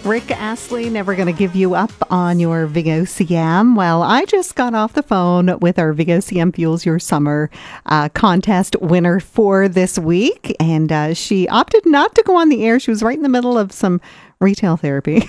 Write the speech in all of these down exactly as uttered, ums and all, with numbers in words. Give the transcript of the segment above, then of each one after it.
Rick Astley, Never Gonna Give You Up on your V O C M. Well, I just got off the phone with our V O C M Fuels Your Summer uh, contest winner for this week, and uh, she opted not to go on the air. She was right in the middle of some retail therapy.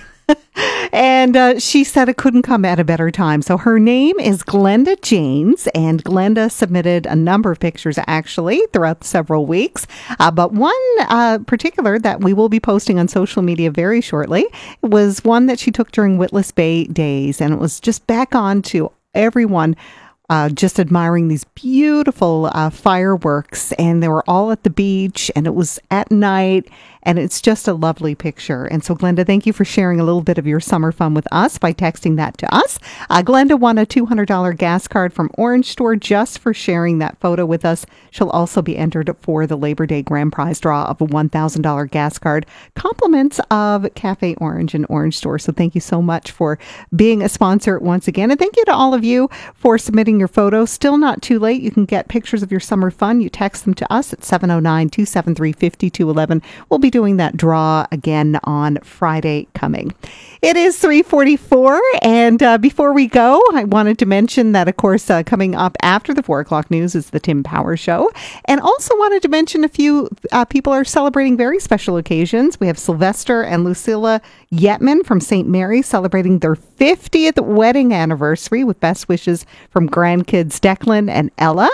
And uh, she said it couldn't come at a better time. So her name is Glenda Janes, and Glenda submitted a number of pictures actually throughout several weeks. Uh, but one uh, particular that we will be posting on social media very shortly was one that she took during Witless Bay Days. And it was just back on to everyone Uh, just admiring these beautiful uh, fireworks, and they were all at the beach, and it was at night, and it's just a lovely picture. And so, Glenda, thank you for sharing a little bit of your summer fun with us by texting that to us. Uh, Glenda won a two hundred dollars gas card from Orange Store just for sharing that photo with us. She'll also be entered for the Labor Day grand prize draw of a one thousand dollars gas card, compliments of Cafe Orange and Orange Store. So thank you so much for being a sponsor once again. And thank you to all of you for submitting your photos. Still not too late. You can get pictures of your summer fun. You text them to us at seven oh nine, two seven three, five two one one. We'll be doing that draw again on Friday coming. It is three forty-four, and uh, before we go, I wanted to mention that, of course, uh, coming up after the four o'clock news is the Tim Power Show, and also wanted to mention a few uh, people are celebrating very special occasions. We have Sylvester and Lucilla Yetman from Saint Mary celebrating their fiftieth wedding anniversary with best wishes from grandkids Declan and Ella.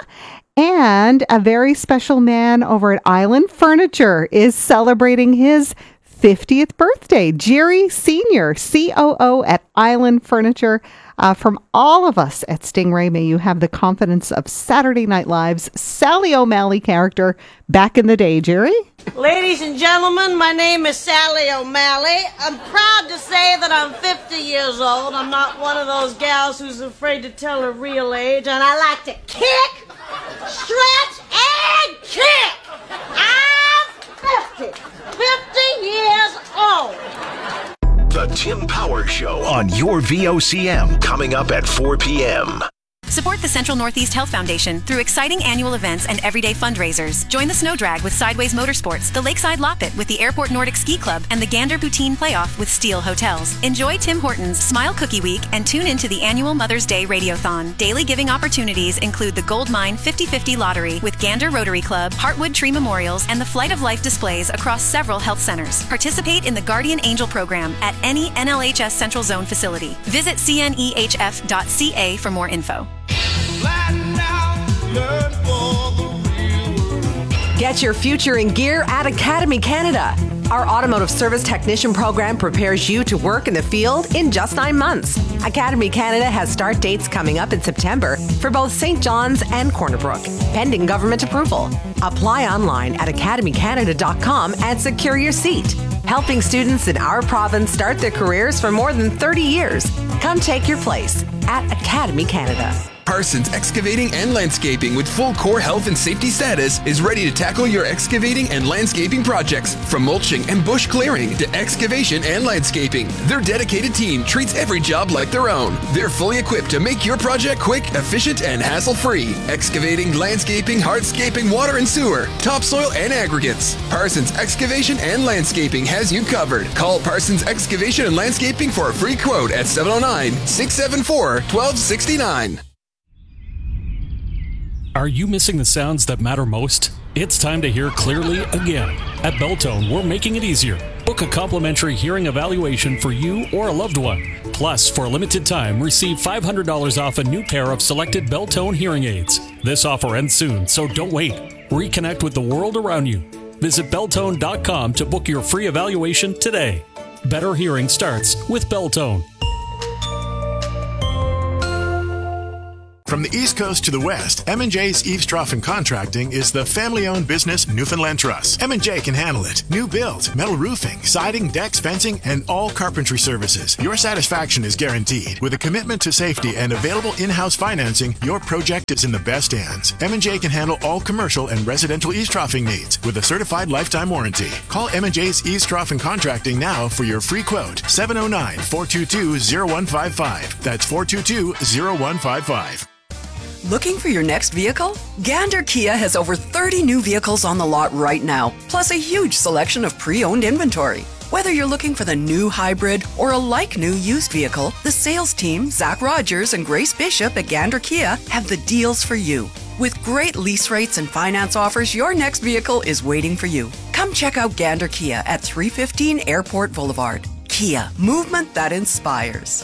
And a very special man over at Island Furniture is celebrating his fiftieth birthday. Jerry Senior, C O O at Island Furniture. Uh, from all of us at Stingray, may you have the confidence of Saturday Night Live's Sally O'Malley character back in the day. Jerry? Ladies and gentlemen, my name is Sally O'Malley. I'm proud to say that I'm fifty years old. I'm not one of those gals who's afraid to tell her real age, and I like to kick, stretch, and kick. I'm fifty. fifty years old. The Tim Power Show on your V O C M, coming up at four p.m. Support the Central Northeast Health Foundation through exciting annual events and everyday fundraisers. Join the Snow Drag with Sideways Motorsports, the Lakeside Loppet with the Airport Nordic Ski Club, and the Gander Poutine Playoff with Steel Hotels. Enjoy Tim Hortons Smile Cookie Week and tune into the annual Mother's Day Radiothon. Daily giving opportunities include the Gold Mine fifty fifty Lottery with Gander Rotary Club, Heartwood Tree Memorials, and the Flight of Life displays across several health centers. Participate in the Guardian Angel program at any N L H S Central Zone facility. Visit C N E H F dot C A for more info. Get your future in gear at Academy Canada. Our automotive service technician program prepares you to work in the field in just nine months. Academy Canada has start dates coming up in September for both Saint John's and Corner Brook, pending government approval. Apply online at academy canada dot com and secure your seat. Helping students in our province start their careers for more than thirty years. Come take your place at Academy Canada. Parsons Excavating and Landscaping with full core health and safety status is ready to tackle your excavating and landscaping projects. From mulching and bush clearing to excavation and landscaping, their dedicated team treats every job like their own. They're fully equipped to make your project quick, efficient, and hassle-free. Excavating, landscaping, hardscaping, water and sewer, topsoil and aggregates. Parsons Excavation and Landscaping has you covered. Call Parsons Excavation and Landscaping for a free quote at seven oh nine, six seven four, one two six nine. Are you missing the sounds that matter most? It's time to hear clearly again. At Belltone, we're making it easier. Book a complimentary hearing evaluation for you or a loved one. Plus, for a limited time, receive five hundred dollars off a new pair of selected Belltone hearing aids. This offer ends soon, so don't wait. Reconnect with the world around you. Visit Belltone dot com to book your free evaluation today. Better hearing starts with Belltone. From the East Coast to the West, M and J's Eavesdropping Contracting is the family-owned business Newfoundland Trust. M and J can handle it. New build, metal roofing, siding, decks, fencing, and all carpentry services. Your satisfaction is guaranteed. With a commitment to safety and available in-house financing, your project is in the best hands. M and J can handle all commercial and residential eavesdropping needs with a certified lifetime warranty. Call M and J's Eavesdropping Contracting now for your free quote. seven oh nine, four two two, oh one five five. That's four two two, oh one five five. Looking for your next vehicle? Gander Kia has over thirty new vehicles on the lot right now, plus a huge selection of pre-owned inventory. Whether you're looking for the new hybrid or a like-new used vehicle, the sales team, Zach Rogers and Grace Bishop at Gander Kia, have the deals for you. With great lease rates and finance offers, your next vehicle is waiting for you. Come check out Gander Kia at three fifteen Airport Boulevard. Kia, movement that inspires.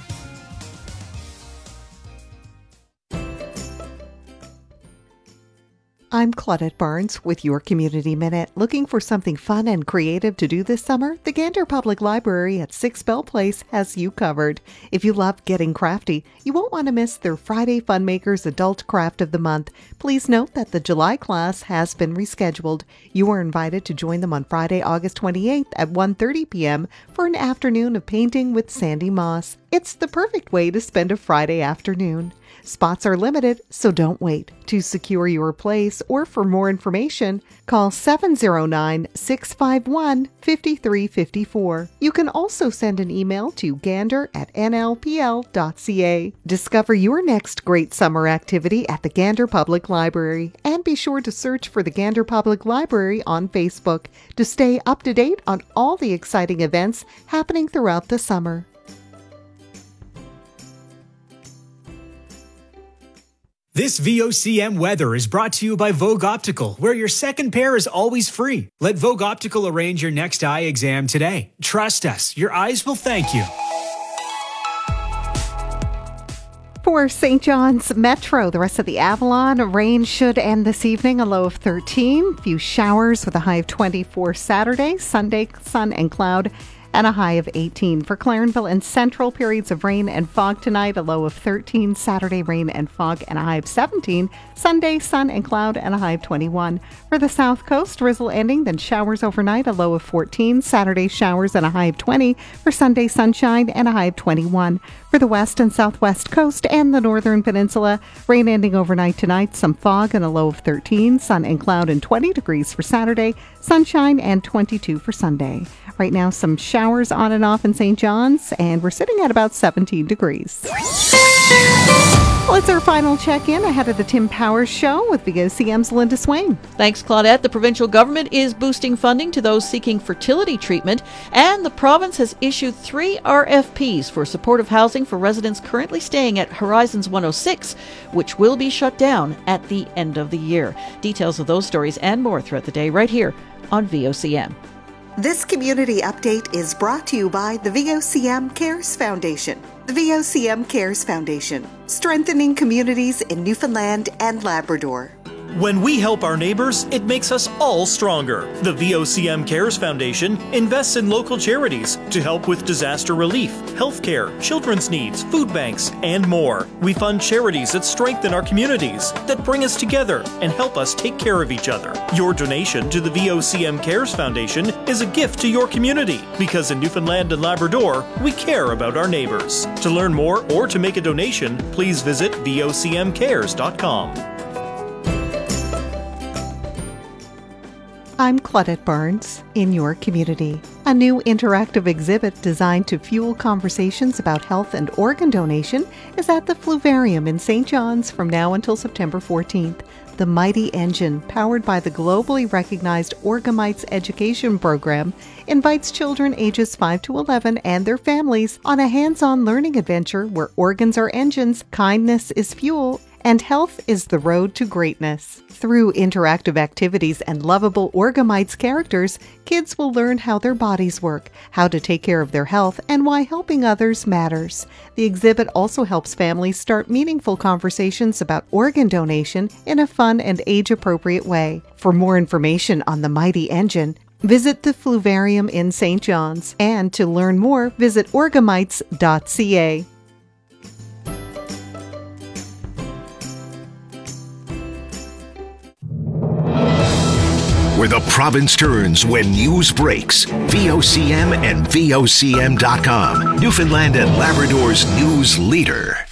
I'm Claudette Barnes with your Community Minute. Looking for something fun and creative to do this summer? The Gander Public Library at six Bell Place has you covered. If you love getting crafty, you won't want to miss their Friday Funmakers Adult Craft of the Month. Please note that the July class has been rescheduled. You are invited to join them on Friday, August twenty-eighth at one thirty p.m. for an afternoon of painting with Sandy Moss. It's the perfect way to spend a Friday afternoon. Spots are limited, so don't wait. To secure your place or for more information, call seven oh nine, six five one, five three five four. You can also send an email to gander at n l p l dot c a. Discover your next great summer activity at the Gander Public Library, and be sure to search for the Gander Public Library on Facebook to stay up to date on all the exciting events happening throughout the summer. This V O C M weather is brought to you by Vogue Optical, where your second pair is always free. Let Vogue Optical arrange your next eye exam today. Trust us, your eyes will thank you. For Saint John's Metro, the rest of the Avalon, rain should end this evening, a low of thirteen. Few showers with a high of twenty-four Saturday, Sunday, sun and cloud, and a high of eighteen. For Clarenville and Central, periods of rain and fog tonight, a low of thirteen. Saturday, rain and fog, and a high of seventeen. Sunday, sun and cloud, and a high of twenty-one. For the South Coast, drizzle ending, then showers overnight, a low of fourteen. Saturday, showers and a high of twenty. For Sunday, sunshine and a high of twenty-one. For the West and Southwest Coast and the Northern Peninsula, rain ending overnight tonight, some fog and a low of thirteen. Sun and cloud and twenty degrees for Saturday. Sunshine and twenty-two for Sunday. Right now, some showers on and off in Saint John's, and we're sitting at about seventeen degrees. Well, it's our final check-in ahead of the Tim Powers Show with V O C M's Linda Swain. Thanks, Claudette. The provincial government is boosting funding to those seeking fertility treatment, and the province has issued three R F Ps for supportive housing for residents currently staying at Horizons one oh six, which will be shut down at the end of the year. Details of those stories and more throughout the day right here on V O C M. This community update is brought to you by the V O C M Cares Foundation. The V O C M Cares Foundation, strengthening communities in Newfoundland and Labrador. When we help our neighbors, it makes us all stronger. The V O C M Cares Foundation invests in local charities to help with disaster relief, healthcare, children's needs, food banks, and more. We fund charities that strengthen our communities, that bring us together and help us take care of each other. Your donation to the V O C M Cares Foundation is a gift to your community, because in Newfoundland and Labrador, we care about our neighbors. To learn more or to make a donation, please visit v o c m cares dot com. I'm Claudette Barnes in your community. A new interactive exhibit designed to fuel conversations about health and organ donation is at the Fluvarium in Saint John's from now until September fourteenth. The Mighty Engine, powered by the globally recognized Orgamites Education Program, invites children ages five to eleven and their families on a hands-on learning adventure where organs are engines, kindness is fuel, and health is the road to greatness. Through interactive activities and lovable Orgamites characters, kids will learn how their bodies work, how to take care of their health, and why helping others matters. The exhibit also helps families start meaningful conversations about organ donation in a fun and age-appropriate way. For more information on the Mighty Engine, visit the Fluvarium in Saint John's. And to learn more, visit orgamites dot c a. Where the province turns when news breaks. V O C M and V O C M dot com. Newfoundland and Labrador's news leader.